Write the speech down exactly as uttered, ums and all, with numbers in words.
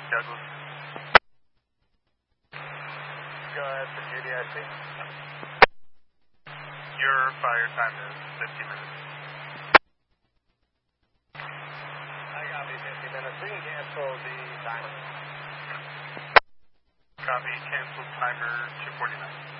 Douglas. Go ahead for G D I C. Your fire time is fifty minutes. I copy fifty minutes. We can cancel the timer. Copy, cancel timer two forty-nine.